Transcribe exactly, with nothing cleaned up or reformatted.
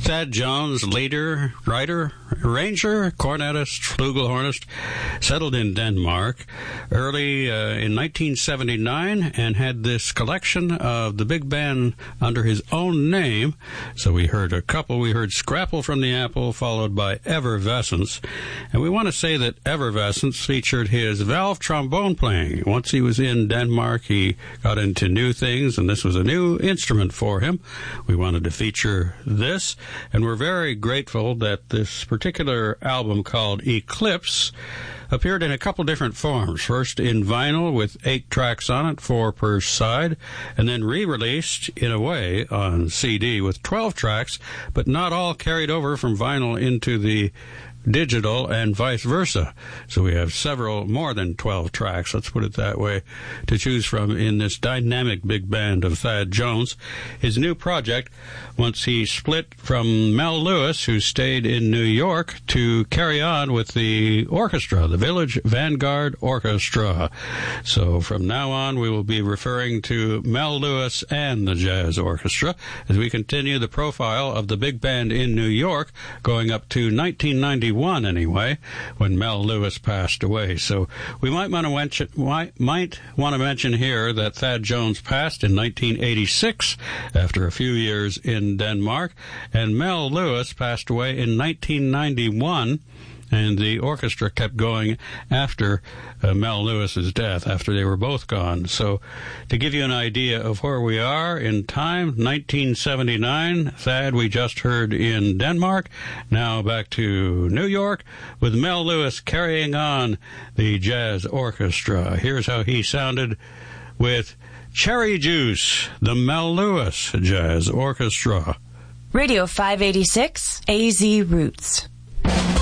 Thad Jones, leader, writer, arranger, cornetist, flugelhornist, settled in Denmark early uh, in nineteen seventy-nine and had this collection of the big band under his own name. So we heard a couple. We heard Scrapple from the Apple, followed by Evervescence. And we want to say that Evervescence featured his valve trombone playing. Once he was in Denmark, he got into new things, and this was a new instrument for him. We wanted to feature this, and we're very grateful that this particular album called Eclipse appeared in a couple different forms. First in vinyl with eight tracks on it, four per side, and then re-released in a way on C D with twelve tracks, but not all carried over from vinyl into the digital and vice versa. So we have several, more than twelve tracks, let's put it that way, to choose from in this dynamic big band of Thad Jones. His new project, once he split from Mel Lewis, who stayed in New York, to carry on with the orchestra, the Village Vanguard Orchestra. So from now on, we will be referring to Mel Lewis and the Jazz Orchestra as we continue the profile of the big band in New York, going up to nineteen ninety-one anyway, when Mel Lewis passed away. So we might want to mention, might, might want to mention here that Thad Jones passed in nineteen eighty-six after a few years in Denmark, and Mel Lewis passed away in nineteen ninety-one, and the orchestra kept going after uh, Mel Lewis's death, after they were both gone. So to give you an idea of where we are in time, nineteen seventy-nine, Thad we just heard in Denmark. Now back to New York with Mel Lewis carrying on the Jazz Orchestra. Here's how he sounded with Cherry Juice, the Mel Lewis Jazz Orchestra. Radio five eighty-six, A Z Roots.